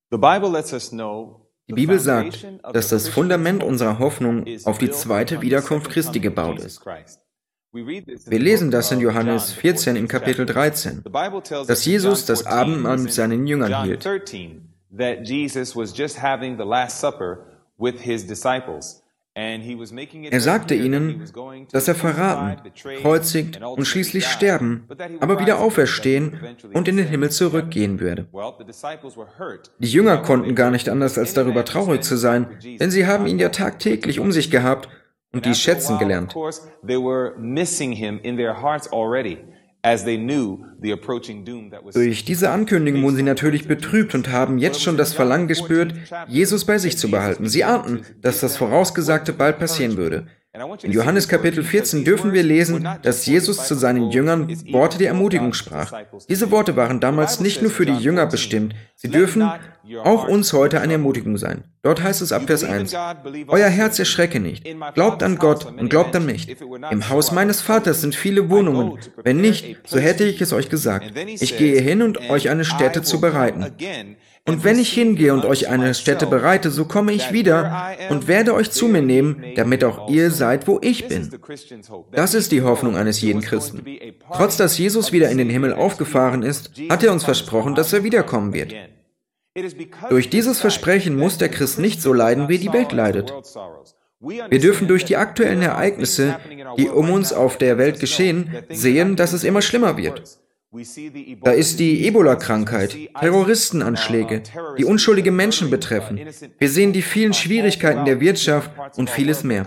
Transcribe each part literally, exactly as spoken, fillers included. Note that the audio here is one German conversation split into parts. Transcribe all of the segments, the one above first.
Die Bibel sagt, dass das Fundament unserer Hoffnung auf die zweite Wiederkunft Christi gebaut ist. Wir lesen das in Johannes vierzehn im Kapitel dreizehn, dass Jesus das Abendmahl mit seinen Jüngern hielt. Er sagte ihnen, dass er verraten, gekreuzigt und schließlich sterben, aber wieder auferstehen und in den Himmel zurückgehen würde. Die Jünger konnten gar nicht anders, als darüber traurig zu sein, denn sie haben ihn ja tagtäglich um sich gehabt und dies schätzen gelernt. Durch diese Ankündigung wurden sie natürlich betrübt und haben jetzt schon das Verlangen gespürt, Jesus bei sich zu behalten. Sie ahnten, dass das Vorausgesagte bald passieren würde. In Johannes Kapitel vierzehn dürfen wir lesen, dass Jesus zu seinen Jüngern Worte der Ermutigung sprach. Diese Worte waren damals nicht nur für die Jünger bestimmt, sie dürfen auch uns heute eine Ermutigung sein. Dort heißt es ab Vers eins, Euer Herz erschrecke nicht, glaubt an Gott und glaubt an mich. Im Haus meines Vaters sind viele Wohnungen, wenn nicht, so hätte ich es euch gesagt. Ich gehe hin, um euch eine Stätte zu bereiten. Und wenn ich hingehe und euch eine Stätte bereite, so komme ich wieder und werde euch zu mir nehmen, damit auch ihr seid, wo ich bin. Das ist die Hoffnung eines jeden Christen. Trotz dass Jesus wieder in den Himmel aufgefahren ist, hat er uns versprochen, dass er wiederkommen wird. Durch dieses Versprechen muss der Christ nicht so leiden, wie die Welt leidet. Wir dürfen durch die aktuellen Ereignisse, die um uns auf der Welt geschehen, sehen, dass es immer schlimmer wird. Da ist die Ebola-Krankheit, Terroristenanschläge, die unschuldige Menschen betreffen. Wir sehen die vielen Schwierigkeiten der Wirtschaft und vieles mehr.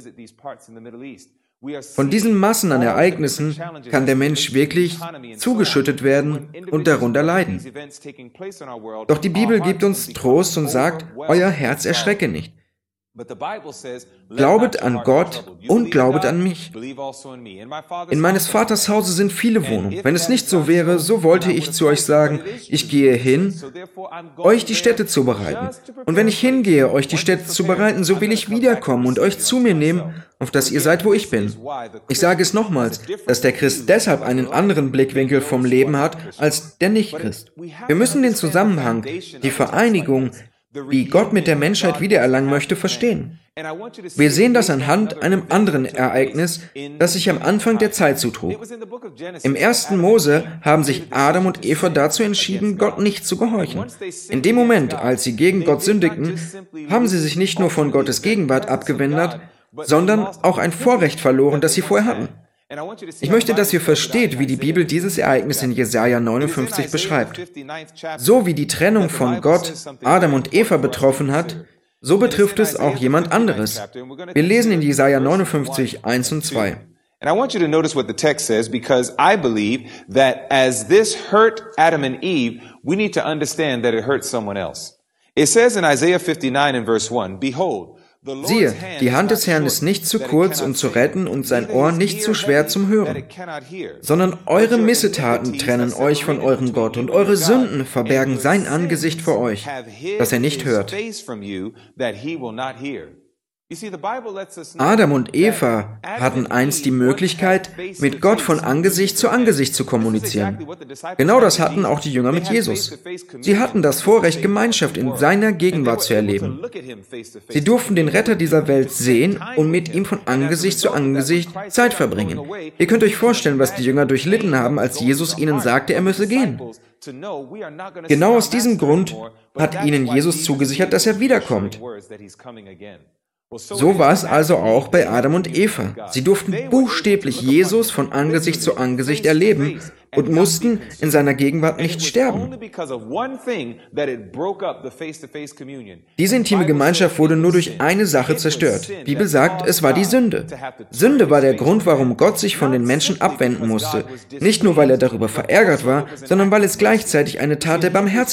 Von diesen Massen an Ereignissen kann der Mensch wirklich zugeschüttet werden und darunter leiden. Doch die Bibel gibt uns Trost und sagt, euer Herz erschrecke nicht. Glaubet an Gott und glaubet an mich. In meines Vaters Hause sind viele Wohnungen. Wenn es nicht so wäre, so wollte ich zu euch sagen, ich gehe hin, euch die Stätte zu bereiten. Und wenn ich hingehe, euch die Stätte zu bereiten, so will ich wiederkommen und euch zu mir nehmen, auf dass ihr seid, wo ich bin. Ich sage es nochmals, dass der Christ deshalb einen anderen Blickwinkel vom Leben hat, als der Nicht-Christ. Wir müssen den Zusammenhang, die Vereinigung, wie Gott mit der Menschheit wiedererlangen möchte, verstehen. Wir sehen das anhand einem anderen Ereignis, das sich am Anfang der Zeit zutrug. Im ersten Mose haben sich Adam und Eva dazu entschieden, Gott nicht zu gehorchen. In dem Moment, als sie gegen Gott sündigten, haben sie sich nicht nur von Gottes Gegenwart abgewendet, sondern auch ein Vorrecht verloren, das sie vorher hatten. Ich möchte, dass ihr versteht, wie die Bibel dieses Ereignis in Jesaja neunundfünfzig beschreibt. So wie die Trennung von Gott Adam und Eva betroffen hat, so betrifft es auch jemand anderes. Wir lesen in Jesaja neunundfünfzig, eins und zwei. And I want you to notice what the text says, because I believe that as this hurt Adam and Eve, we need to understand that it hurt someone else. It says in Isaiah fifty-nine in verse one, Behold, Siehe, die Hand des Herrn ist nicht zu kurz, um zu retten, und sein Ohr nicht zu schwer zum Hören, sondern eure Missetaten trennen euch von eurem Gott, und eure Sünden verbergen sein Angesicht vor euch, dass er nicht hört. Adam und Eva hatten einst die Möglichkeit, mit Gott von Angesicht zu Angesicht zu kommunizieren. Genau das hatten auch die Jünger mit Jesus. Sie hatten das Vorrecht, Gemeinschaft in seiner Gegenwart zu erleben. Sie durften den Retter dieser Welt sehen und mit ihm von Angesicht zu Angesicht Zeit verbringen. Ihr könnt euch vorstellen, was die Jünger durchlitten haben, als Jesus ihnen sagte, er müsse gehen. Genau aus diesem Grund hat ihnen Jesus zugesichert, dass er wiederkommt. So war es also auch bei Adam und Eva. Sie durften buchstäblich Jesus von Angesicht zu Angesicht erleben und mussten in seiner Gegenwart nicht sterben. Diese intime Gemeinschaft wurde nur durch eine Sache zerstört. Die Bibel sagt, es war die Sünde. Sünde war der Grund, warum Gott sich von den Menschen abwenden musste. Nicht nur, weil er darüber verärgert war, sondern weil es gleichzeitig eine Tat der Barmherzigkeit war.